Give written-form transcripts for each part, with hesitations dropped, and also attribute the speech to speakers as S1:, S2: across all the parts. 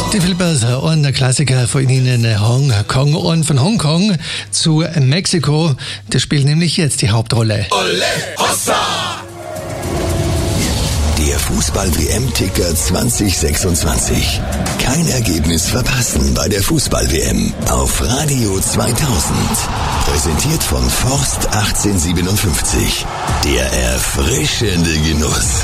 S1: Die Flippers und der Klassiker von Ihnen Hongkong und von Hongkong zu Mexiko. Das spielt nämlich jetzt die Hauptrolle.
S2: Ole, Hossa!
S3: Der Fußball-WM-Ticker 2026. Kein Ergebnis verpassen bei der Fußball-WM auf Radio 2000. Präsentiert von Forst 1857. Der erfrischende Genuss.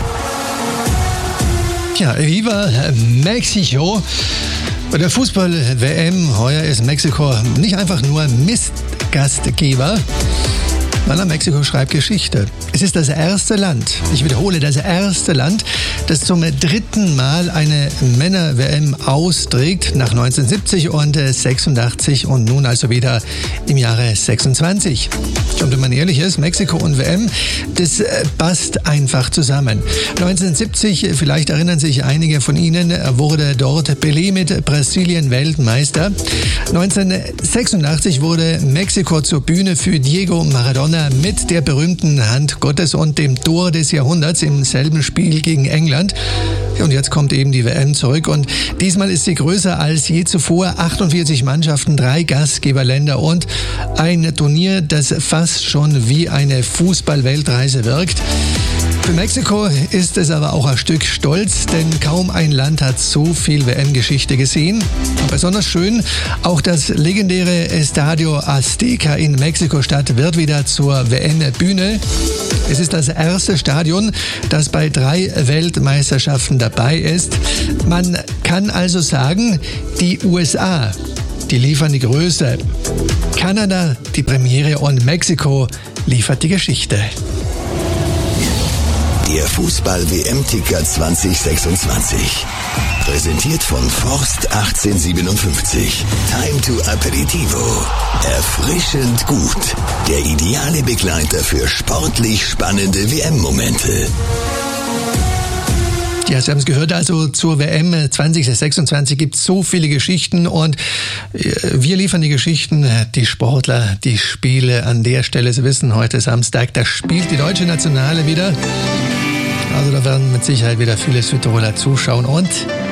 S1: Ja, Viva Mexiko! Bei der Fußball-WM heuer ist Mexiko nicht einfach nur Mistgastgeber, sondern Mexiko schreibt Geschichte. Es ist das erste Land, ich wiederhole, das erste Land, das zum dritten Mal eine Männer-WM austrägt, nach 1970 und 86 und nun also wieder im Jahre 26. Und wenn man ehrlich ist, Mexiko und WM, das passt einfach zusammen. 1970, vielleicht erinnern sich einige von Ihnen, wurde dort Pelé mit Brasilien Weltmeister. 1986 wurde Mexiko zur Bühne für Diego Maradona mit der berühmten Hand Gottes und dem Tor des Jahrhunderts im selben Spiel gegen England. Und jetzt kommt eben die WM zurück und diesmal ist sie größer als je zuvor. 48 Mannschaften, 3 Gastgeberländer und ein Turnier, das fast schon wie eine Fußball-Weltreise wirkt. Für Mexiko ist es aber auch ein Stück Stolz, denn kaum ein Land hat so viel WM-Geschichte gesehen. Und besonders schön, auch das legendäre Estadio Azteca in Mexiko-Stadt wird wieder zur WM-Bühne. Es ist das erste Stadion, das bei 3 Weltmeisterschaften dabei ist. Man kann also sagen, die USA, die liefern die Größe. Kanada die Premiere und Mexiko liefert die Geschichte.
S3: Der Fußball-WM-Ticker 2026. Präsentiert von Forst 1857. Time to Aperitivo. Erfrischend gut. Der ideale Begleiter für sportlich spannende WM-Momente.
S1: Ja, Sie haben es gehört, also zur WM 2026 gibt es so viele Geschichten und wir liefern die Geschichten, die Sportler, die Spiele an der Stelle. Sie wissen, heute Samstag, da spielt die deutsche Nationale wieder. Also da werden mit Sicherheit wieder viele Südtiroler zuschauen und